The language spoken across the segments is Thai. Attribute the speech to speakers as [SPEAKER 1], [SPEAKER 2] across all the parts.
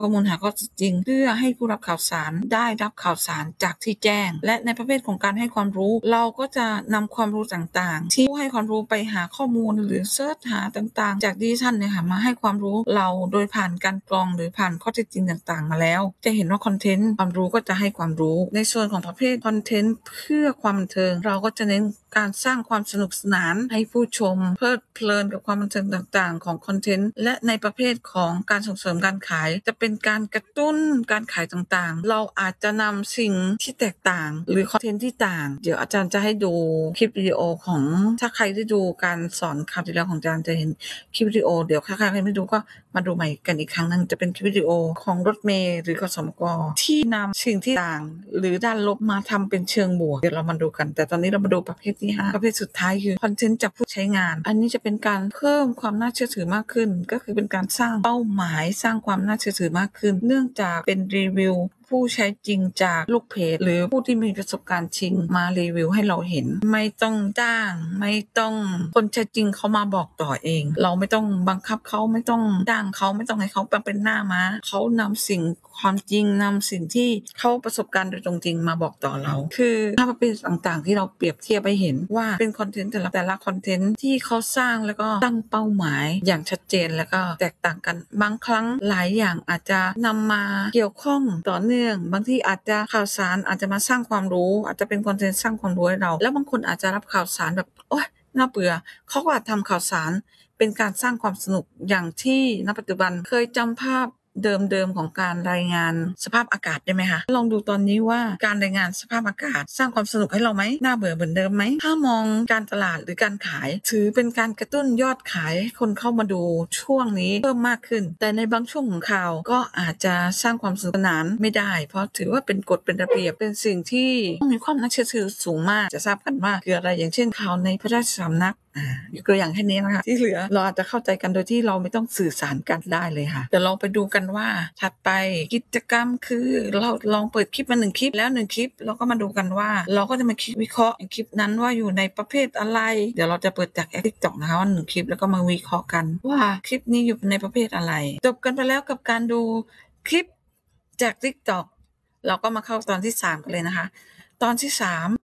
[SPEAKER 1] ข้อมูลหาข้อเท็จจริงเพื่อให้ผู้รับข่าวสารได้รับข่าวสารจากที่แจ้งและในประเภทของการให้ความรู้เราก็จะนำความรู้ต่างๆที่ผู้ให้ความรู้ไปหาข้อมูลหรือเสิร์ชหาต่างๆจากดิจิทัลเนี่ยค่ะมาให้ความรู้เราโดยผ่านการกรองหรือผ่านข้อเท็จจริงต่างๆมาแล้วจะเห็นว่าคอนเทนต์ความรู้ก็จะให้ความรู้ในส่วนของประเภทคอนเทนต์เพื่อความบันเทิงเราก็จะเน้นการสร้างความสนุกสนานให้ผู้ชมเพลิดเพลินกับความบันเทิงต่างๆของคอนเทนต์และในประเภทของการส่งเสริมการขายจะเป็นการกระตุ้นการขายต่างๆเราอาจจะนำสิ่งที่แตกต่างหรือคอนเทนต์ที่ต่างเดี๋ยวอาจารย์จะให้ดูคลิปวิดีโอของถ้าใครได้ดูการสอนคราวที่แล้วของอาจารย์จะเห็นคลิปวิดีโอเดี๋ยวถ้าใครไม่ดูก็มาดูใหม่กันอีกครั้งนึงจะเป็นคลิปวิดีโอของรถเมล์หรือกสมกที่นำสิ่งที่ต่างหรือด้านลบมาทำเป็นเชิงบวกเดี๋ยวเรามาดูกันแต่ตอนนี้เรามาดูประเภทที่5ประเภทสุดท้ายคือคอนเทนต์จากผู้ใช้งานอันนี้จะเป็นการเพิ่มความน่าเชื่อถือมากขึ้นก็คือเป็นการสร้างเป้าหมายสร้างความน่าเชื่อถือมากขึ้นเนื่องจากเป็นรีวิวผู้ใช้จริงจากลูกเพจหรือผู้ที่มีประสบการณ์จริงมารีวิวให้เราเห็นไม่ต้องจ้างไม่ต้องคนใช้จริงเขามาบอกต่อเองเราไม่ต้องบังคับเขาไม่ต้องจ้างเขาไม่ต้องให้เขาเป็นหน้าม้าเขานำสิ่งความจริงนำสิ่งที่เขาประสบการณ์โดยตรงจริงมาบอกต่อเราคือถ้ามันเป็นต่างๆที่เราเปรียบเทียบไปเห็นว่าเป็นคอนเทนต์แต่ละคอนเทนต์ที่เขาสร้างแล้วก็ตั้งเป้าหมายอย่างชัดเจนแล้วก็แตกต่างกันบางครั้งหลายอย่างอาจจะนำมาเกี่ยวข้องต่อเนื่องบางทีอาจจะข่าวสารอาจจะมาสร้างความรู้อาจจะเป็นคอนเทนต์สร้างความรู้ให้เราแล้วบางคนอาจจะรับข่าวสารแบบโอ๊ยน่าเบื่อเขาก็อาจทำข่าวสารเป็นการสร้างความสนุกอย่างที่ณปัจจุบันเคยจำภาพเดิมๆของการรายงานสภาพอากาศได้ไหมคะลองดูตอนนี้ว่าการรายงานสภาพอากาศสร้างความสนุกให้เราไหมน่าเบื่อเหมือนเดิมไหมถ้ามองการตลาดหรือการขายถือเป็นการกระตุ้นยอดขายให้คนเข้ามาดูช่วงนี้เพิ่มมากขึ้นแต่ในบางช่วงของข่าวก็อาจจะสร้างความสนุกสนานไม่ได้เพราะถือว่าเป็นกฎเป็นระเบียบเป็นสิ่งที่ต้องมีความน่าเชื่อถือสูงมากจะทราบกันว่าคืออะไรอย่างเช่นข่าวในพระราชสำนักยกตัวอย่างแค่นี้นะคะที่เหลือเราอาจจะเข้าใจกันโดยที่เราไม่ต้องสื่อสารกันได้เลยค่ะเดี๋ยวเราไปดูกันว่าถัดไปกิจกรรมคือเราลองเปิดคลิปมา1คลิปแล้ว1คลิปเราก็มาดูกันว่าเราก็จะมาคิดวิเคราะห์คลิปนั้นว่าอยู่ในประเภทอะไรเดี๋ยวเราจะเปิดจาก TikTok นะคะว่า1คลิปแล้วก็มาวิเคราะห์กันว่าคลิปนี้อยู่ในประเภทอะไรจบกันไปแล้วกับการดูคลิปจาก TikTok เราก็มาเข้าตอนที่3กันเลยนะคะตอนที่3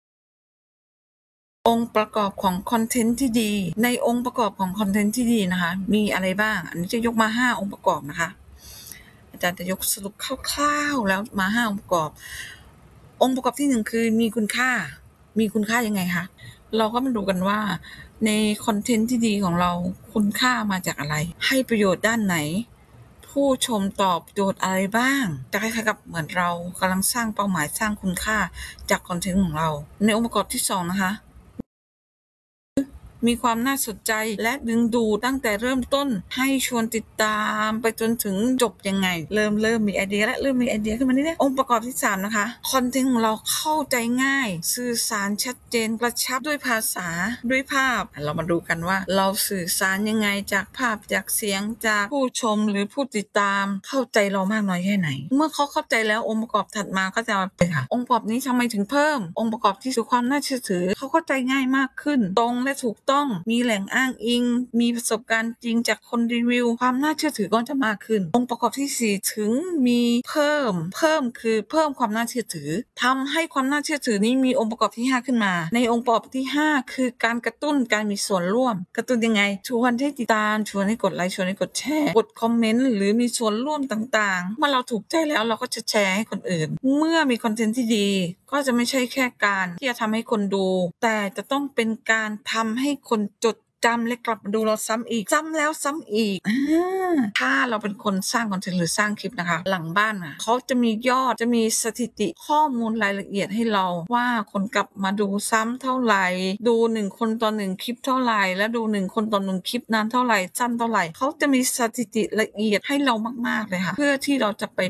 [SPEAKER 1] องค์ประกอบของคอนเทนต์ที่ดีในองค์ประกอบของคอนเทนต์ที่ดีนะคะมีอะไรบ้างอันนี้จะยกมา5องค์ประกอบนะคะอาจารย์จะยกสรุปคร่าวๆแล้วมา5องค์ประกอบองค์ประกอบที่1คือมีคุณค่ายังไงคะเราก็มาดูกันว่าในคอนเทนต์ที่ดีของเราคุณค่ามาจากอะไรให้ประโยชน์ด้านไหนผู้ชมตอบโจทย์อะไรบ้างจะคล้ายๆกับเหมือนเรากำลังสร้างเป้าหมายสร้างคุณค่าจากคอนเทนต์ของเราในองค์ประกอบที่2นะคะ มีความน่าสนใจและดึงดูดตั้งแต่เริ่มต้นให้ชวนติดตามไปจนถึงจบยังไงเริ่มมีไอเดียแล้วเริ่มมีไอเดียขึ้นมานิดๆองค์ประกอบที่3นะคะคอนเทนต์ของเราเข้าใจง่ายสื่อสารชัดเจนกระชับด้วยภาษาด้วยภาพเรามาดูกันว่าเราสื่อสารยังไงจากภาพจากเสียงจากผู้ชมหรือผู้ติดตามเข้าใจเรามากน้อยแค่ไหนเมื่อเขาเข้าใจแล้วองค์ประกอบถัดมาก็จะเป็นค่ะองค์ประกอบนี้ทำไมถึงเพิ่มองค์ประกอบที่สู่ความน่าเชื่อถือเขาเข้าใจง่ายมากขึ้นตรงและถูกต้องมีแหล่งอ้างอิงมีประสบการณ์จริงจากคนรีวิวความน่าเชื่อถือก็จะมากขึ้นองค์ประกอบที่4ถึงมีเพิ่มคือเพิ่มความน่าเชื่อถือทำให้ความน่าเชื่อถือนี้มีองค์ประกอบที่5ขึ้นมาในองค์ประกอบที่5คือการกระตุ้นการมีส่วนร่วมกระตุ้นยังไงชวนให้ติดตามชวนให้กดไลค์ชวนให้กดแชร์กดคอมเมนต์หรือมีส่วนร่วมต่างๆเมื่อเราถูกใจแล้วเราก็จะแชร์ให้คนอื่นเมื่อมีคอนเทนต์ที่ดีก็จะไม่ใช่แค่การที่จะทำให้คนดูแต่จะต้องเป็นการทำให้คนจดจำและกลับมาดูเราซ้ำอีกซ้ำแล้วซ้ำอีกถ้าเราเป็นคนสร้างคอนเทนต์หรือสร้างคลิปนะคะหลังบ้านเขาจะมียอดจะมีสถิติข้อมูลรายละเอียดให้เราว่าคนกลับมาดูซ้ำเท่าไหร่ดู1คนต่อ1คลิปเท่าไหร่และดู1คนต่อ1คลิปนานเท่าไหร่สั้นเท่าไหร่เขาจะมีสถิติละเอียดให้เรามากๆเลยค่ะเพื่อที่เราจะไปปรับ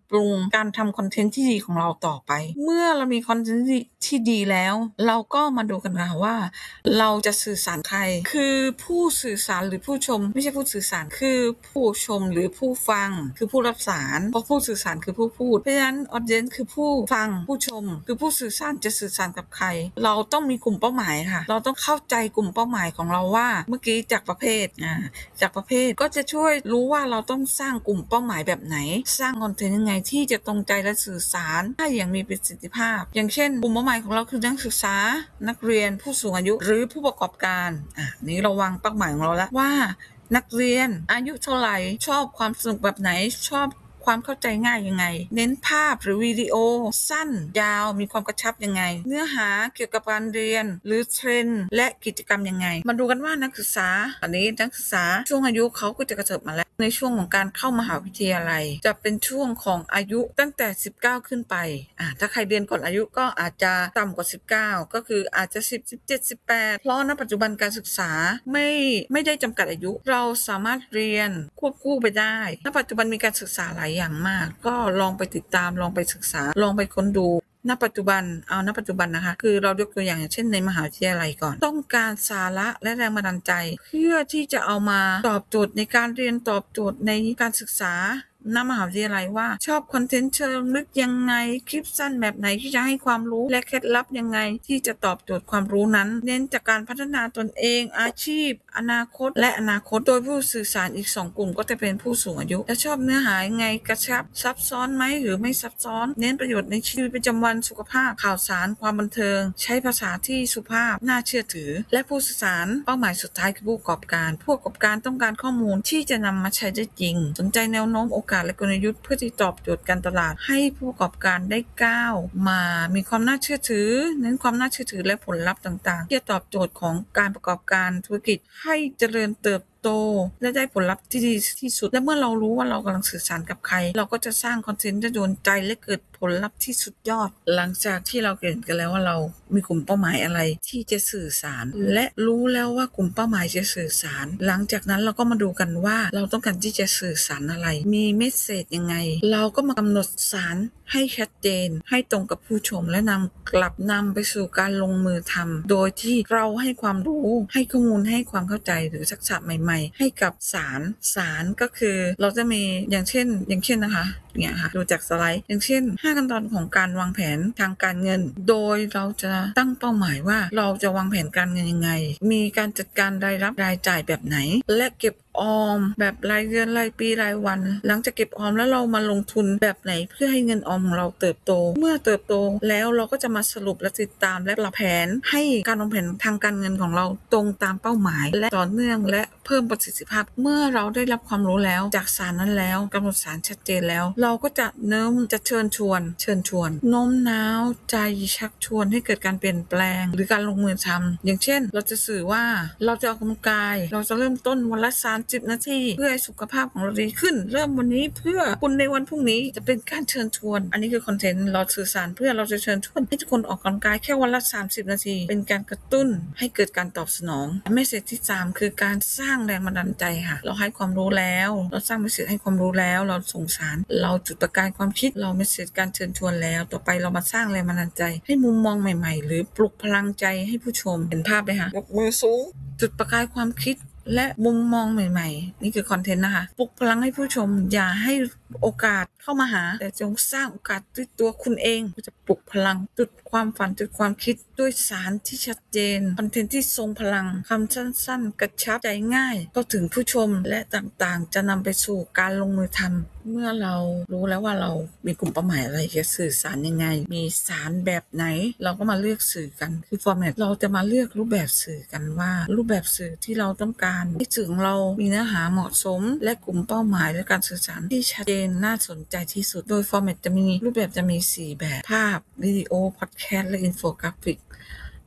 [SPEAKER 1] ปรุงการทำคอนเทนต์ที่ดีของเราต่อไปเมื่อเรามีคอนเทนต์ที่ดีแล้วเราก็มาดูกันค่ะว่าเราจะสื่อสารใครคือผู้สื่อสารหรือผู้ชมไม่ใช่ผู้สื่อสารคือผู้ชมหรือผู้ฟังคือผู้รับสารเพราะผู้สื่อสารคือผู้พูดเพราะฉะนั้นออเดียนคือผู้ฟังผู้ชมคือผู้สื่อสารจะสื่อสารกับใครเราต้องมีกลุ่มเป้าหมายค่ะเราต้องเข้าใจกลุ่มเป้าหมายของเราว่าเมื่อกี้จากประเภทก็จะช่วยรู้ว่าเราต้องสร้างกลุ่มเป้าหมายแบบไหนสร้างคอนเทนต์ยังไงที่จะตรงใจและสื่อสารได้อย่างมีประสิทธิภาพอย่างเช่นกลุ่มเป้าหมายของเราคือนักศึกษานักเรียนผู้สูงอายุหรือผู้ประกอบการนี้เราวางเป้าหมายของเราแล้วว่านักเรียนอายุเท่าไหร่ชอบความสนุกแบบไหนชอบความเข้าใจง่ายยังไงเน้นภาพหรือวิดีโอสั้นยาวมีความกระชับยังไงเนื้อหาเกี่ยวกับการเรียนหรือเทรนด์และกิจกรรมยังไงมาดูกันว่านักศึกษาอันนี้นักศึกษาช่วงอายุเขาก็จะกระเถิบมาแล้วในช่วงของการเข้ามหาวิทยาลัยจะเป็นช่วงของอายุตั้งแต่19ขึ้นไปถ้าใครเรียนก่อนอายุก็อาจจะต่ำกว่า19ก็คืออาจจะ10 17 18เพราะณปัจจุบันการศึกษาไม่ได้จำกัดอายุเราสามารถเรียนควบคู่ไปได้ณปัจจุบันมีการศึกษาหลายอย่างมากก็ลองไปติดตามลองไปศึกษาลองไปค้นดูณปัจจุบันนะคะคือเรายกตัวอย่างเช่นในมหาวิทยาลัยก่อนต้องการสาระและแรงบันดาลใจเพื่อที่จะเอามาตอบโจทย์ในการเรียนตอบโจทย์ในการศึกษาณมหาวิทยาลัยว่าชอบคอนเทนต์เชิงลึกยังไงคลิปสั้นแบบไหนที่จะให้ความรู้และเคล็ดลับยังไงที่จะตอบโจทย์ความรู้นั้นเน้นจากการพัฒนาตนเองอาชีพอนาคตโดยผู้สื่อสารอีก2กลุ่มก็จะเป็นผู้สูงอายุและชอบเนื้อหายังไงกระชับซับซ้อนไหมหรือไม่ซับซ้อนเน้นประโยชน์ในชีวิตประจำวันสุขภาพข่าวสารความบันเทิงใช้ภาษาที่สุภาพน่าเชื่อถือและผู้สื่อสารเป้าหมายสุดท้ายคือผู้ประกอบการต้องการข้อมูลที่จะนำมาใช้ได้จริงสนใจแนวโน้มโอกาสและกลยุทธ์เพื่อที่ตอบโจทย์การตลาดให้ผู้ประกอบการได้ก้าวมามีความน่าเชื่อถือเน้นความน่าเชื่อถือและผลลัพธ์ต่างๆที่จะตอบโจทย์ของการประกอบการธุรกิจให้เจริญเติบโตและได้ผลลัพธ์ที่ดีที่สุดและเมื่อเรารู้ว่าเรากำลังสื่อสารกับใครเราก็จะสร้างคอนเทนต์ที่โดนใจและเกิดผลลัพธ์ที่สุดยอดหลังจากที่เราเห็นกันแล้วว่าเรามีกลุ่มเป้าหมายอะไรที่จะสื่อสารและรู้แล้วว่ากลุ่มเป้าหมายจะสื่อสารหลังจากนั้นเราก็มาดูกันว่าเราต้องการที่จะสื่อสารอะไรมีเมสเสจยังไงเราก็มากำหนดสารให้ชัดเจนให้ตรงกับผู้ชมและนำไปสู่การลงมือทำโดยที่เราให้ความรู้ให้ข้อมูลให้ความเข้าใจหรือทักษะใหม่ๆให้กับสารก็คือเราจะมีอย่างเช่นนะคะเนี่ยค่ะดูจากสไลด์อย่างเช่น5ขั้นตอนของการวางแผนทางการเงินโดยเราจะตั้งเป้าหมายว่าเราจะวางแผนการเงินยังไงมีการจัดการรายรับรายจ่ายแบบไหนและเก็บออมแบบรายเดือนรายปีรายวันหลังจากเก็บออมแล้วเรามาลงทุนแบบไหนเพื่อให้เงินออมของเราเติบโตเมื่อเติบโตแล้วเราก็จะมาสรุปและติดตามและปรับแผนให้การวางแผนทางการเงินของเราตรงตามเป้าหมายและต่อเนื่องและเพิ่มประสิทธิภาพเมื่อเราได้รับความรู้แล้วจากสารนั้นแล้วกำหนดสารชัดเจนแล้วเราก็จะเชิญชวนโน้มน้าวใจชักชวนให้เกิดการเปลี่ยนแปลงหรือการลงมือทำอย่างเช่นเราจะสื่อว่าเราจะออกกำลังกายเราจะเริ่มต้นวันละ30 นาทีเพื่อให้สุขภาพของเราดีขึ้นเริ่มวันนี้เพื่อคุณในวันพรุ่งนี้จะเป็นการเชิญชวนอันนี้คือคอนเทนต์เราสื่อสารเพื่อเราจะเชิญชวนให้ทุกคนออกกำลังกายแค่วันละ30 นาทีเป็นการกระตุ้นให้เกิดการตอบสนองเมสเสจที่3คือการสร้างแรงบันดาลใจค่ะเราให้ความรู้แล้วเราสร้างเมสเสจให้ความรู้แล้วเราส่งสารเราจุดประกายความคิดเราเมสเสจการเชิญชวนแล้วต่อไปเรามาสร้างแรงบันดาลใจให้มุมมองใหม่ๆหรือปลุกพลังใจให้ผู้ชมเห็นภาพไหมคะยกมือสูงจุดประกายความคิดและมุมมองใหม่ๆนี่คือคอนเทนต์นะคะปลุกพลังให้ผู้ชมอย่าให้โอกาสเข้ามาหาแต่จงสร้างโอกาสด้วยตัวคุณเองจะปลุกพลังจุดความฝันจุดความคิดด้วยสารที่ชัดเจนคอนเทนต์ที่ทรงพลังคำสั้นๆกระชับใจง่ายก็ถึงผู้ชมและต่างๆจะนำไปสู่การลงมือทำเมื่อเรารู้แล้วว่าเรามีกลุ่มเป้าหมายอะไรจะสื่อสารยังไงมีสารแบบไหนเราก็มาเลือกสื่อกันคือฟอร์แมตเราจะมาเลือกรูปแบบสื่อกันว่ารูปแบบสื่อที่เราต้องการให้สื่อของเรามีเนื้อหาเหมาะสมและกลุ่มเป้าหมายและการสื่อสารที่ชัดเจนน่าสนใจที่สุดโดยฟอร์แมตจะมีรูปแบบจะมี4แบบภาพวิดีโอพอดแคสต์และอินโฟกราฟิก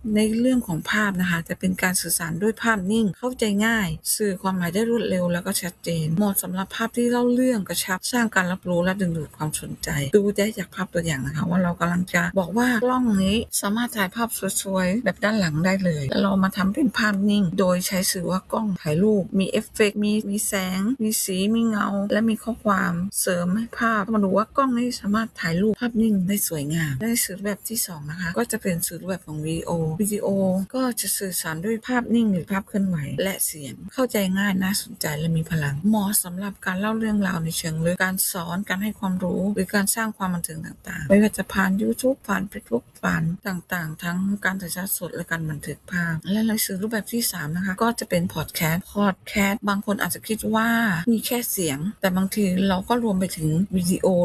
[SPEAKER 1] ในเรื่องของภาพนะคะจะเป็นการสื่อสารด้วยภาพนิ่งเข้าใจง่ายสื่อความหมายได้รวดเร็วแล้วก็ชัดเจนเหมาะสำหรับภาพที่เล่าเรื่องกระชับสร้างการรับรู้และดึงดูดความสนใจดูได้จากภาพตัวอย่างนะคะว่าเรากำลังจะบอกว่ากล้องนี้สามารถถ่ายภาพสวยๆแบบด้านหลังได้เลยแล้วเรามาทำเป็นภาพนิ่งโดยใช้สื่อว่ากล้องถ่ายรูปมีเอฟเฟกต์มีแสงมีสีมีเงาและมีข้อความเสริมให้ภาพมาดูว่ากล้องนี้สามารถถ่ายรูปภาพนิ่งได้สวยงามในสื่อแบบที่สองนะคะก็จะเป็นสื่อแบบของวิดีโอก็จะสื่อสารด้วยภาพนิ่งหรือภาพเคลื่อนไหวและเสียงเข้าใจง่ายน่าสนใจและมีพลังเหมาะสำหรับการเล่าเรื่องราวในเชิงลึกการสอนการให้ความรู้หรือการสร้างความบันเทิงต่างๆไม่ว่าจะผ่าน YouTube ผ่าน Facebook ผ่านต่างๆทั้งการถ่ายทอดสดและการบันทึกภาพและในสื่อรูปแบบที่3นะคะก็จะเป็นพอดแคสต์บางคนอาจจะคิดว่ามีแค่เสียงแต่บางทีเราก็รวมไปถึงวิดีโอ